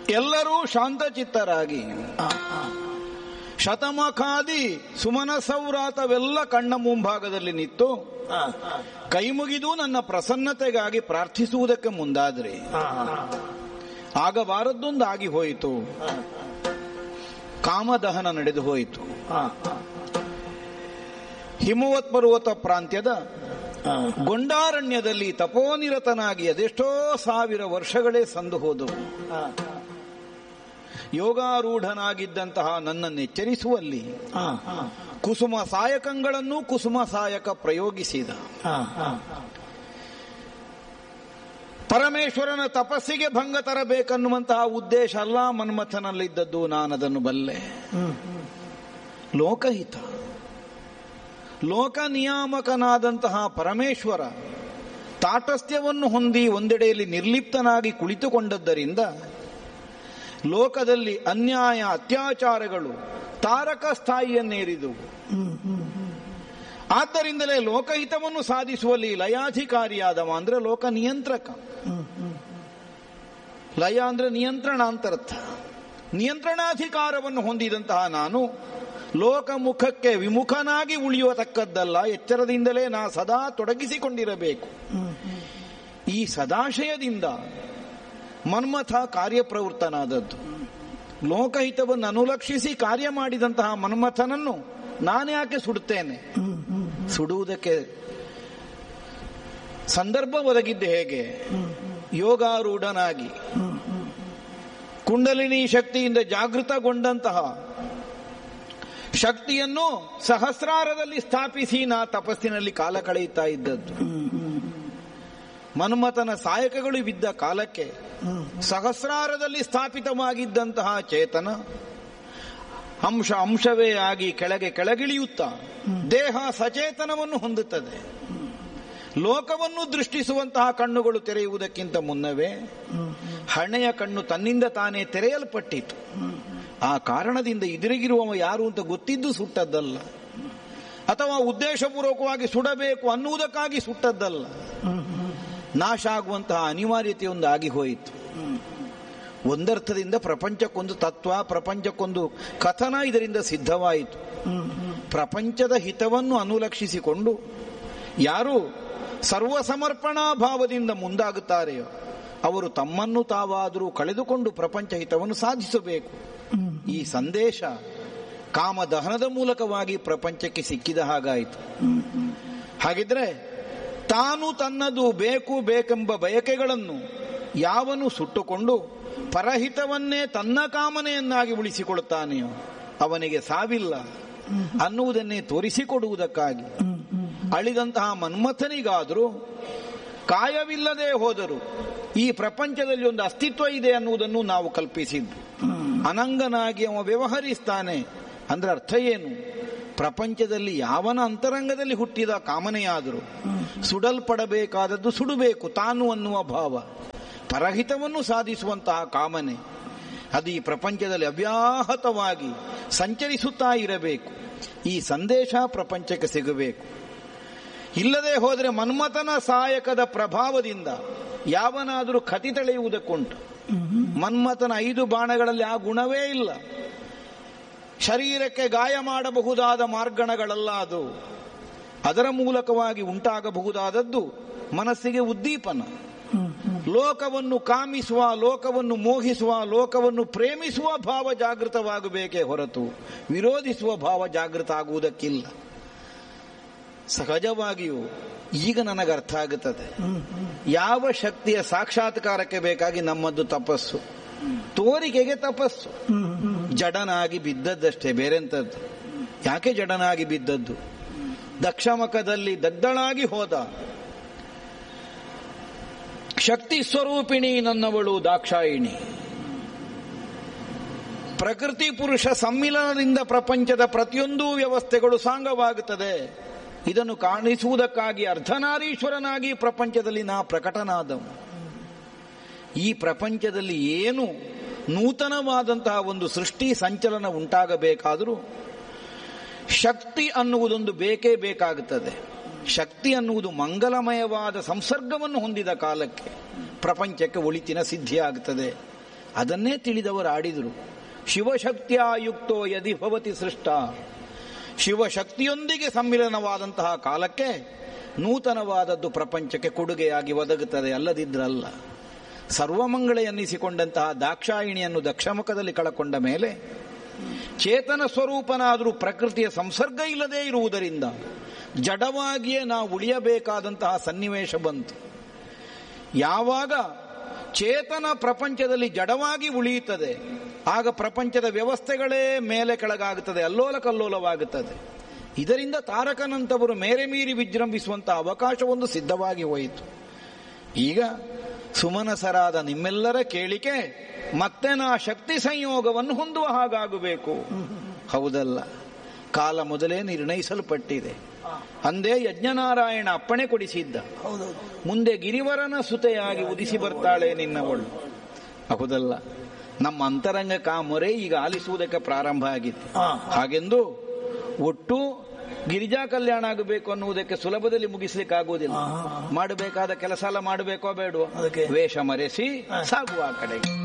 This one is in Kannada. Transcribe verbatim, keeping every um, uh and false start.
ಎಲ್ಲರೂ ಶಾಂತಚಿತ್ತರಾಗಿ ಶತಮಖಾದಿ ಸುಮನ ಸೌರಾತವೆಲ್ಲ ಕಣ್ಣ ಮುಂಭಾಗದಲ್ಲಿ ನಿಂತು ಕೈ ಮುಗಿದು ನನ್ನ ಪ್ರಸನ್ನತೆಗಾಗಿ ಪ್ರಾರ್ಥಿಸುವುದಕ್ಕೆ ಮುಂದಾದ್ರೆ ಆಗಬಾರದ್ದೊಂದು ಆಗಿ ಹೋಯಿತು. ಕಾಮದಹನ ನಡೆದು ಹೋಯಿತು. ಹಿಮವತ್ ಪರ್ವತ ಪ್ರಾಂತ್ಯದ ಗೊಂಡಾರಣ್ಯದಲ್ಲಿ ತಪೋನಿರತನಾಗಿ ಅದೆಷ್ಟೋ ಸಾವಿರ ವರ್ಷಗಳೇ ಸಂದು ಹೋದವು. ಯೋಗಾರೂಢನಾಗಿದ್ದಂತಹ ನನ್ನನ್ನು ಎಚ್ಚರಿಸುವಲ್ಲಿ ಕುಸುಮ ಸಾಯಕಗಳನ್ನು ಕುಸುಮ ಸಾಯಕ ಪ್ರಯೋಗಿಸಿದ. ಪರಮೇಶ್ವರನ ತಪಸ್ಸಿಗೆ ಭಂಗ ತರಬೇಕನ್ನುವಂತಹ ಉದ್ದೇಶ ಅಲ್ಲ ಮನ್ಮಥನಲ್ಲಿದ್ದದ್ದು, ನಾನದನ್ನು ಬಲ್ಲೆ. ಲೋಕಹಿತ ಲೋಕ ನಿಯಾಮಕನಾದಂತಹ ಪರಮೇಶ್ವರ ತಾಟಸ್ಥ್ಯವನ್ನು ಹೊಂದಿ ಒಂದೆಡೆಯಲ್ಲಿ ನಿರ್ಲಿಪ್ತನಾಗಿ ಕುಳಿತುಕೊಂಡದ್ದರಿಂದ ಲೋಕದಲ್ಲಿ ಅನ್ಯಾಯ ಅತ್ಯಾಚಾರಗಳು ತಾರಕ ಸ್ಥಾಯಿಯನ್ನೇರಿದುವು. ಆದ್ದರಿಂದಲೇ ಲೋಕಹಿತವನ್ನು ಸಾಧಿಸುವಲ್ಲಿ ಲಯಾಧಿಕಾರಿಯಾದವ ಅಂದ್ರೆ ಲೋಕ ನಿಯಂತ್ರಕ. ಲಯ ಅಂದ್ರೆ ನಿಯಂತ್ರಣ ಅಂತರ್ಥ. ನಿಯಂತ್ರಣಾಧಿಕಾರವನ್ನು ಹೊಂದಿದಂತಹ ನಾನು ಲೋಕಮುಖಕ್ಕೆ ವಿಮುಖನಾಗಿ ಉಳಿಯತಕ್ಕದ್ದಲ್ಲ, ಎಚ್ಚರದಿಂದಲೇ ನಾ ಸದಾ ತೊಡಗಿಸಿಕೊಂಡಿರಬೇಕು. ಈ ಸದಾಶಯದಿಂದ ಮನ್ಮಥ ಕಾರ್ಯಪ್ರವೃತ್ತನಾದದ್ದು. ಲೋಕಹಿತವನ್ನು ಅನುಲಕ್ಷಿಸಿ ಕಾರ್ಯ ಮಾಡಿದಂತಹ ಮನ್ಮಥನನ್ನು ನಾನ್ಯಾಕೆ ಸುಡುತ್ತೇನೆ? ಸುಡುವುದಕ್ಕೆ ಸಂದರ್ಭ ಒದಗಿದ್ದೆ ಹೇಗೆ? ಯೋಗಾರೂಢನಾಗಿ ಕುಂಡಲಿನಿ ಶಕ್ತಿಯಿಂದ ಜಾಗೃತಗೊಂಡಂತಹ ಶಕ್ತಿಯನ್ನು ಸಹಸ್ರಾರದಲ್ಲಿ ಸ್ಥಾಪಿಸಿ ನಾ ತಪಸ್ಸಿನಲ್ಲಿ ಕಾಲ ಕಳೆಯುತ್ತಾ ಇದ್ದದ್ದು. ಮನ್ಮಥನ ಸಾಯಕಗಳು ಬಿದ್ದ ಕಾಲಕ್ಕೆ ಸಹಸ್ರಾರದಲ್ಲಿ ಸ್ಥಾಪಿತವಾಗಿದ್ದಂತಹ ಚೇತನ ಅಂಶ ಅಂಶವೇ ಆಗಿ ಕೆಳಗೆ ಕೆಳಗಿಳಿಯುತ್ತಾ ದೇಹ ಸಚೇತನವನ್ನು ಹೊಂದುತ್ತದೆ. ಲೋಕವನ್ನು ದೃಷ್ಟಿಸುವಂತಹ ಕಣ್ಣುಗಳು ತೆರೆಯುವುದಕ್ಕಿಂತ ಮುನ್ನವೇ ಹಣೆಯ ಕಣ್ಣು ತನ್ನಿಂದ ತಾನೇ ತೆರೆಯಲ್ಪಟ್ಟಿತು. ಆ ಕಾರಣದಿಂದ ಎದುರಿಗಿರುವವ ಯಾರು ಅಂತ ಗೊತ್ತಿದ್ದು ಸುಟ್ಟದ್ದಲ್ಲ, ಅಥವಾ ಉದ್ದೇಶಪೂರ್ವಕವಾಗಿ ಸುಡಬೇಕು ಅನ್ನುವುದಕ್ಕಾಗಿ ಸುಟ್ಟದ್ದಲ್ಲ. ನಾಶ ಆಗುವಂತಹ ಅನಿವಾರ್ಯತೆಯೊಂದು ಆಗಿ ಹೋಯಿತು. ಒಂದರ್ಥದಿಂದ ಪ್ರಪಂಚಕ್ಕೊಂದು ತತ್ವ, ಪ್ರಪಂಚಕ್ಕೊಂದು ಕಥನ ಇದರಿಂದ ಸಿದ್ಧವಾಯಿತು. ಪ್ರಪಂಚದ ಹಿತವನ್ನು ಅನುಲಕ್ಷಿಸಿಕೊಂಡು ಯಾರು ಸರ್ವಸಮರ್ಪಣಾ ಭಾವದಿಂದ ಮುಂದಾಗುತ್ತಾರೆಯೋ ಅವರು ತಮ್ಮನ್ನು ತಾವಾದರೂ ಕಳೆದುಕೊಂಡು ಪ್ರಪಂಚ ಹಿತವನ್ನು ಸಾಧಿಸಬೇಕು. ಈ ಸಂದೇಶ ಕಾಮದಹನದ ಮೂಲಕವಾಗಿ ಪ್ರಪಂಚಕ್ಕೆ ಸಿಕ್ಕಿದ ಹಾಗಾಯಿತು. ಹಾಗಿದ್ರೆ ತಾನು ತನ್ನದು ಬೇಕು ಬೇಕೆಂಬ ಬಯಕೆಗಳನ್ನು ಯಾವನು ಸುಟ್ಟುಕೊಂಡು ಪರಹಿತವನ್ನೇ ತನ್ನ ಕಾಮನೆಯನ್ನಾಗಿ ಉಳಿಸಿಕೊಳ್ಳುತ್ತಾನೆಯೋ ಅವನಿಗೆ ಸಾವಿಲ್ಲ ಅನ್ನುವುದನ್ನೇ ತೋರಿಸಿಕೊಡುವುದಕ್ಕಾಗಿ ಅಳಿದಂತಹ ಮನ್ಮಥನಿಗಾದರೂ ಕಾಯವಿಲ್ಲದೆ ಹೋದರು ಈ ಪ್ರಪಂಚದಲ್ಲಿ ಒಂದು ಅಸ್ತಿತ್ವ ಇದೆ ಅನ್ನುವುದನ್ನು ನಾವು ಕಲ್ಪಿಸಿದ್ದು. ಅನಂಗನಾಗಿ ಅವ ವ್ಯವಹರಿಸ್ತಾನೆ ಅಂದ್ರೆ ಅರ್ಥ ಏನು? ಪ್ರಪಂಚದಲ್ಲಿ ಯಾವನ ಅಂತರಂಗದಲ್ಲಿ ಹುಟ್ಟಿದ ಕಾಮನೆಯಾದರೂ ಸುಡಲ್ಪಡಬೇಕಾದದ್ದು ಸುಡಬೇಕು ತಾನು ಅನ್ನುವ ಭಾವ, ಪರಹಿತವನ್ನು ಸಾಧಿಸುವಂತಹ ಕಾಮನೆ ಅದು ಈ ಪ್ರಪಂಚದಲ್ಲಿ ಅವ್ಯಾಹತವಾಗಿ ಸಂಚರಿಸುತ್ತಾ ಇರಬೇಕು. ಈ ಸಂದೇಶ ಪ್ರಪಂಚಕ್ಕೆ ಸಿಗಬೇಕು. ಇಲ್ಲದೆ ಹೋದರೆ ಮನ್ಮಥನ ಸಹಾಯಕದ ಪ್ರಭಾವದಿಂದ ಯಾವನಾದರೂ ಕತಿ ತಳೆಯುವುದಕ್ಕುಂಟು. ಮನ್ಮಥನ ಐದು ಬಾಣಗಳಲ್ಲಿ ಆ ಗುಣವೇ ಇಲ್ಲ. ಶರೀರಕ್ಕೆ ಗಾಯ ಮಾಡಬಹುದಾದ ಮಾರ್ಗಣಗಳಲ್ಲ ಅದು. ಅದರ ಮೂಲಕವಾಗಿ ಉಂಟಾಗಬಹುದಾದದ್ದು ಮನಸ್ಸಿಗೆ ಉದ್ದೀಪನ. ಲೋಕವನ್ನು ಕಾಮಿಸುವ, ಲೋಕವನ್ನು ಮೋಹಿಸುವ, ಲೋಕವನ್ನು ಪ್ರೇಮಿಸುವ ಭಾವ ಜಾಗೃತವಾಗಬೇಕೇ ಹೊರತು ವಿರೋಧಿಸುವ ಭಾವ ಜಾಗೃತ ಆಗುವುದಕ್ಕಿಲ್ಲ. ಸಹಜವಾಗಿಯೂ ಈಗ ನನಗೆ ಅರ್ಥ ಆಗುತ್ತದೆ ಯಾವ ಶಕ್ತಿಯ ಸಾಕ್ಷಾತ್ಕಾರಕ್ಕೆ ಬೇಕಾಗಿ ನಮ್ಮದು ತಪಸ್ಸು. ತೋರಿಕೆಗೆ ತಪಸ್ಸು. ಜಡನಾಗಿ ಬಿದ್ದದ್ದಷ್ಟೇ, ಬೇರೆಂತದ್ದು. ಯಾಕೆ ಜಡನಾಗಿ ಬಿದ್ದದ್ದು? ದಕ್ಷಮಕದಲ್ಲಿ ದಗ್ಧಳಾಗಿ ಹೋದ. ಶಕ್ತಿ ಸ್ವರೂಪಿಣಿ ನನ್ನವಳು ದಾಕ್ಷಾಯಿಣಿ. ಪ್ರಕೃತಿ ಪುರುಷ ಸಮ್ಮಿಲನದಿಂದ ಪ್ರಪಂಚದ ಪ್ರತಿಯೊಂದು ವ್ಯವಸ್ಥೆಗಳು ಸಾಂಗವಾಗುತ್ತದೆ. ಇದನ್ನು ಕಾಣಿಸುವುದಕ್ಕಾಗಿ ಅರ್ಧನಾರೀಶ್ವರನಾಗಿ ಪ್ರಪಂಚದಲ್ಲಿ ನಾ ಪ್ರಕಟನಾದವು. ಈ ಪ್ರಪಂಚದಲ್ಲಿ ಏನು ನೂತನವಾದಂತಹ ಒಂದು ಸೃಷ್ಟಿ ಸಂಚಲನ ಉಂಟಾಗಬೇಕಾದರೂ ಶಕ್ತಿ ಅನ್ನುವುದೊಂದು ಬೇಕೇ ಬೇಕಾಗುತ್ತದೆ. ಶಕ್ತಿ ಅನ್ನುವುದು ಮಂಗಲಮಯವಾದ ಸಂಸರ್ಗವನ್ನು ಹೊಂದಿದ ಕಾಲಕ್ಕೆ ಪ್ರಪಂಚಕ್ಕೆ ಒಳಿತಿನ ಸಿದ್ಧಿಯಾಗುತ್ತದೆ. ಅದನ್ನೇ ತಿಳಿದವರು ಆಡಿದರು. ಶಿವಶಕ್ತಿಯಾಯುಕ್ತೋ ಯದಿ ಭವತಿ ಸೃಷ್ಟ. ಶಿವಶಕ್ತಿಯೊಂದಿಗೆ ಸಮ್ಮಿಲನವಾದಂತಹ ಕಾಲಕ್ಕೆ ನೂತನವಾದದ್ದು ಪ್ರಪಂಚಕ್ಕೆ ಕೊಡುಗೆಯಾಗಿ ಒದಗುತ್ತದೆ, ಅಲ್ಲದಿದ್ರಲ್ಲ. ಸರ್ವಮಂಗಳ ಎನ್ನಿಸಿಕೊಂಡಂತಹ ದಾಕ್ಷಾಯಿಣಿಯನ್ನು ದಕ್ಷಮುಖದಲ್ಲಿ ಕಳಕೊಂಡ ಮೇಲೆ ಚೇತನ ಸ್ವರೂಪನಾದರೂ ಪ್ರಕೃತಿಯ ಸಂಸರ್ಗ ಇಲ್ಲದೇ ಇರುವುದರಿಂದ ಜಡವಾಗಿಯೇ ನಾವು ಉಳಿಯಬೇಕಾದಂತಹ ಸನ್ನಿವೇಶ ಬಂತು. ಯಾವಾಗ ಚೇತನ ಪ್ರಪಂಚದಲ್ಲಿ ಜಡವಾಗಿ ಉಳಿಯುತ್ತದೆ ಆಗ ಪ್ರಪಂಚದ ವ್ಯವಸ್ಥೆಗಳೇ ಮೇಲೆ ಕೆಳಗಾಗುತ್ತದೆ, ಅಲ್ಲೋಲ ಕಲ್ಲೋಲವಾಗುತ್ತದೆ. ಇದರಿಂದ ತಾರಕನಂತವರು ಮೇರೆ ಮೀರಿ ವಿಜೃಂಭಿಸುವಂತಹ ಅವಕಾಶವೊಂದು ಸಿದ್ಧವಾಗಿ ಹೋಯಿತು. ಈಗ ಸುಮನಸರಾದ ನಿಮ್ಮೆಲ್ಲರ ಕೇಳಿಕೆ ಮತ್ತೆ ನಾ ಶಕ್ತಿ ಸಂಯೋಗವನ್ನು ಹೊಂದುವ ಹಾಗಾಗಬೇಕು. ಹೌದಲ್ಲ, ಕಾಲ ಮೊದಲೇ ನಿರ್ಣಯಿಸಲ್ಪಟ್ಟಿದೆ. ಅಂದೇ ಯಜ್ಞನಾರಾಯಣ ಅಪ್ಪಣೆ ಕೊಡಿಸಿದ್ದ. ಮುಂದೆ ಗಿರಿವರನ ಸುತೆಯಾಗಿ ಉದಿಸಿ ಬರ್ತಾಳೆ ನಿನ್ನವಳು. ಹೌದಲ್ಲ, ನಮ್ಮ ಅಂತರಂಗ ಕಾಮೊರೆ ಈಗ ಆಲಿಸುವುದಕ್ಕೆ ಪ್ರಾರಂಭ ಆಗಿತ್ತು. ಹಾಗೆಂದು ಒಟ್ಟು ಗಿರಿಜಾ ಕಲ್ಯಾಣ ಆಗಬೇಕು ಅನ್ನುವುದಕ್ಕೆ ಸುಲಭದಲ್ಲಿ ಮುಗಿಸ್ಲಿಕ್ಕಾಗುವುದಿಲ್ಲ. ಮಾಡಬೇಕಾದ ಕೆಲಸ ಎಲ್ಲ ಮಾಡಬೇಕೋ ಬೇಡವೋ, ವೇಷ ಮರೆಸಿ ಸಾಗುವ ಕಡೆಗೆ.